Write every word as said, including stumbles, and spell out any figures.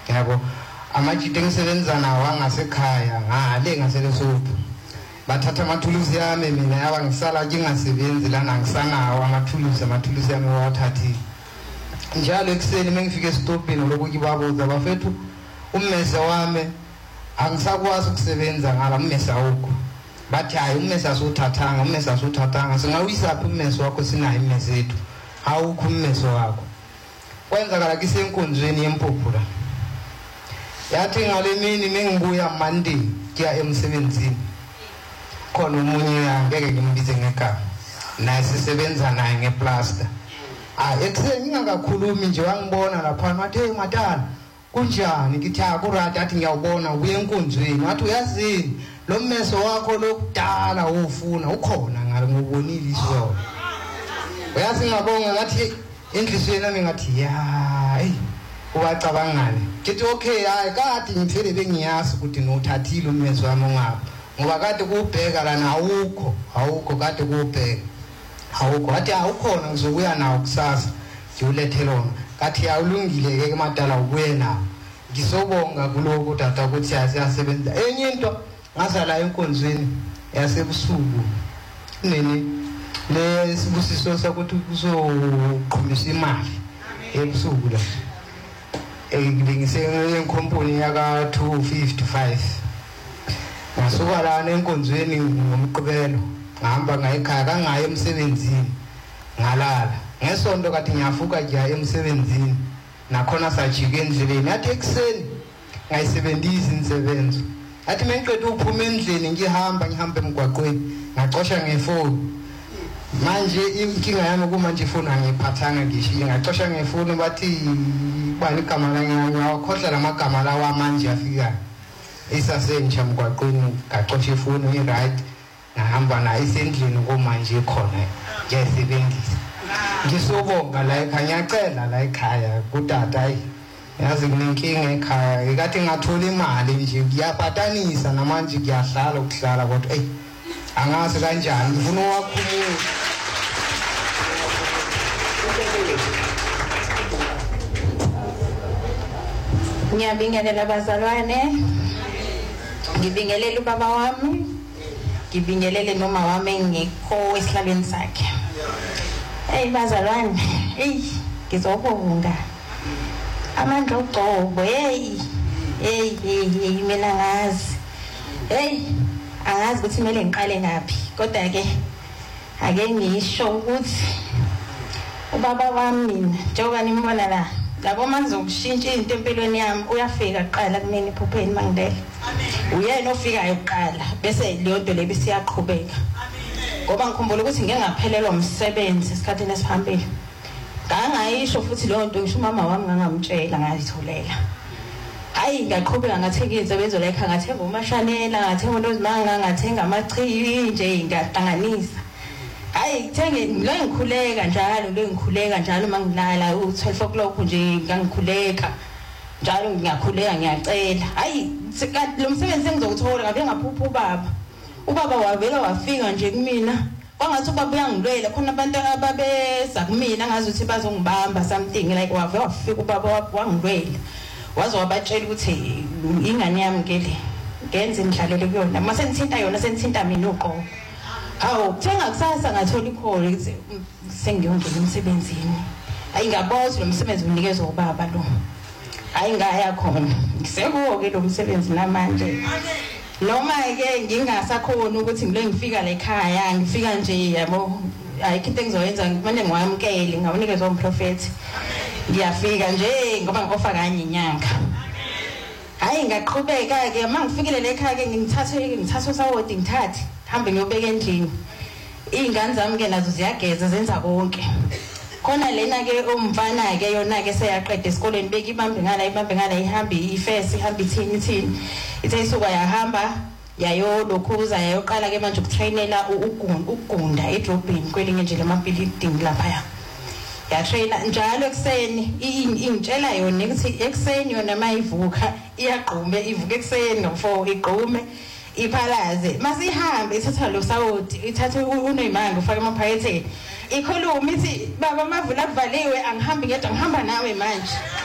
yabo amajite engisebenza nawo angasekhaya ngale ngaselesophu bathatha amathuluzi yami mina yaba ngisala nje ngasebenzi lana ngisanawo amathuluzi amathuluzi yami wathathi njalo ekseni mengifike esitopini lokuthi babuza bafethu ummese wami angisakwazi ukusebenza ngala ummese awukho bathi hayi ummese asuthathanga ummese asuthathanga singawisa ummese wakho sinayo immese yethu awukho ummese wakho kwenzakala kisenkonzweni yempuphu la yathi ngale mini mengibuya Monday kuya emsebenzini khona umunye angeke ngimbize ngegama naye sisebenza naye ngeplaster ah ekseni ngingakakhulumi nje wangibona lapha wathi hey matana kunjani ngithi akurati athi ngiyawubona ubuye enkonzweni wathi uyazini lo mmeso wakho lokudala ufuna ukhona ngale ngobonile isona uyazi ngabonga ngathi enhlisweni nami ngathi ya hey ubacabangani ngithi okay hayi kade ngithele bengiyazi ukuthi nothathile ummeso wami ngapha ngoba kade kubheka lana awukho awukho kade kubheka awukho athi awukhona ngizokuya nawo kusasa ngiyulethe lona kathi awulungile ke emadala ubuye nawo ngisobonga kuloko tata ukuthi asiyasebenza enye into ngazala enkonzweni yasebusuku nene le sibusiso sakuthi kuzoqhumisa imali ebusuku la engilingise enkomponi yaka two fifty-five ngasuka la enkonzweni ngomqibelo ngihamba ngayikhaya kangaye emsebenzini ngalala ngesonto kathi ngiyafuka nje emsebenzini nakhona sajike endleleni athi ekseni ngayisebenzisa insebenzo athi mengiqeda ukuphuma endlini ngihamba ngihamba emgwaqweni ngacosha ngefoni manje inkinga yami kumanje ifoni angiphathanga ngishiye ngacosha ngefoni bathi bani igama langiyakhohla lamagama lawa manje afika isasentsha emgwaqweni ngacosha ifoni i-right ngahamba nayo isendlini komanje khona ngiyasebenzisa ngisobonga la ekhaya ngiyacela la ekhaya kutata hayi yazi kunenkinga ekhaya ikathi ngathola imali nje ngiyaphatanisa namanje ngiyahlala ukuhlala kodwa hey angazi kanjani ngifuna wakhuluma ngiyabingelela abazalwane ngibingelele ubaba wami ngibingelele noma wami ngikho esihlalweni sakhe hey bazalwane hey ngizobonga amandla ogcobo hey hey hey mina ngazi hey angazi ukuthi kumele ngiqale ngaphi kodwa ke ake ngisho ukuthi ubaba wami mina njengoba nimbona la labo manje ukushintsha into empilweni yami uyafika kuqala kumina iphupheni mangidela uyena ofikayo kuqala bese leyo nto le bisiyaqhubeka ngoba ngikhumbula ukuthi ngeke ngaphelelwa umsebenzi esikhathini esiphambili ngangayisho futhi leyo nto ngisho umama wami ngangamtshela ngayitholela hayi ngaqhubeka ngathenga izinsebenzo la ekhaya ngathenga umashanela ngathenga into ezimanga ngathenga amachiwi nje ngahlanganisa hayi ngithenge lo ngikhuleka njalo lo ngikhuleka njalo mangilala u-twelve o'clock nje ngangikhuleka njalo ngiyakhuleka ngiyacela hayi lo msebenzi engizowuthola ngabe ngaphupha ubaba ubaba wavela wafika nje kumina kwangathi ubaba uyangilwela khona abantu ababeza kumina ngazi ukuthi bazongibamba something like wave wafika ubaba wangilwela waze wabatshela ukuthi ingane yami ngele ngenze indlalele kuyona mase ngithinta yona sengithinta mina uqobo hawo kuthenga kusasa ngathola ikhole ukuthi sengiyongena emsebenzini hayi ngaboza lo msebenzi unikezwe ubaba lo hayi ngaya khona ngisekuwo ke lo msebenzi namanje noma ke ngingasakhona ukuthi ngile ngifika la ekhaya ngifika nje yabo ayikho into engizoyenza kumele ngiwamkele ngawunikezwe umprofeti ngiyafika nje ngoba ngikofa kanye inyanga hayi ngaqhubeka ke mangifikile la ekhaya ke ngithathe ngithathe sawodi ngithathe hambe ngiyobeka endlini izingane zami ke nazo ziyageza zenza konke khona lena ke umfana ke yona ke seyaqeda esikoleni beka ibambe ngala ibambe ngala ihambi ifesi ihambi ithini ithini ithe isuka yahamba yayolokhuza yayoqala ke manje ukutrainela ukugunda edrobheni kwelinye nje lamabuilding lapha ya ya trainer njalo ekseni ingitshela yona ukuthi ekseni yona mayivuka iyaqhume ivuka ekseni ngo four igqume iphalaze masihambe ithatha lo sawoti ithatha uNeymar ufaka emaphaketheni ikhuluma ithi baba amavula avaliwe angihambi ngedwa ngihamba nawe manje